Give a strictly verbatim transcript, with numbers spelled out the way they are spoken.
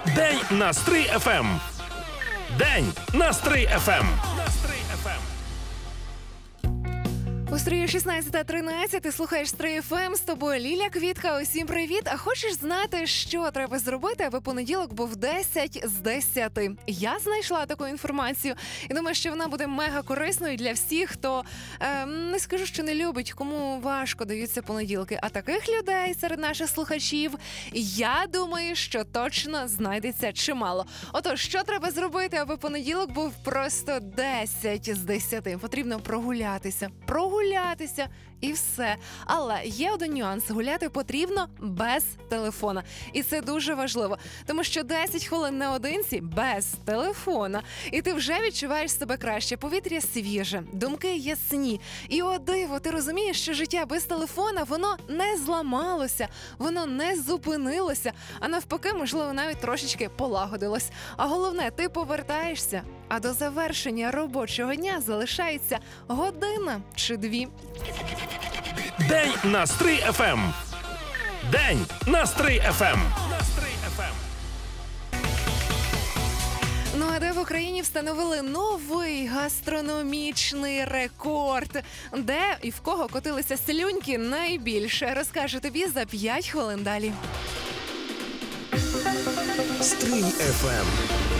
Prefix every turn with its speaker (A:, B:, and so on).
A: День на Стрий еф ем. День на Стрий еф ем.
B: У Стрию шістнадцята тринадцять, ти слухаєш Стрий еф ем, з тобою Ліля Квітка, усім привіт. А хочеш знати, що треба зробити, аби понеділок був десять з десяти? Я знайшла таку інформацію і думаю, що вона буде мега корисною для всіх, хто, е, не скажу, що не любить, кому важко даються понеділки. А таких людей серед наших слухачів, я думаю, що точно знайдеться чимало. Отож, що треба зробити, аби понеділок був просто десять з десяти? Потрібно прогулятися. Прогулятися. Гулятися і все. Але є один нюанс. Гуляти потрібно без телефона. І це дуже важливо. Тому що десять хвилин наодинці без телефона. І ти вже відчуваєш себе краще. Повітря свіже, думки ясні. І о диво, ти розумієш, що життя без телефона, воно не зламалося, воно не зупинилося, а навпаки, можливо, навіть трошечки полагодилось. А головне, ти повертаєшся, а до завершення робочого дня залишається година чи дві.
A: День на Стрий еф ем. День на Стрий еф ем.
B: Ну а де в Україні встановили новий гастрономічний рекорд? Де і в кого котилися слюньки найбільше? Розкажу тобі за п'ять хвилин далі.
A: Стрий еф ем.